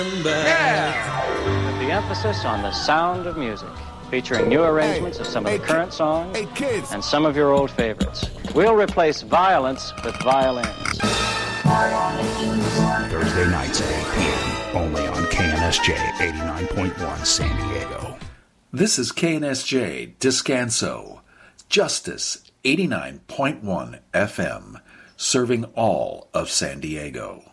With the emphasis on the sound of music, featuring new arrangements of some of the current songs and some of your old favorites. We'll replace violence with violins. Thursday nights at 8 p.m. only on KNSJ 89.1 San Diego. This is KNSJ Descanso, Justice 89.1 FM, serving all of San Diego.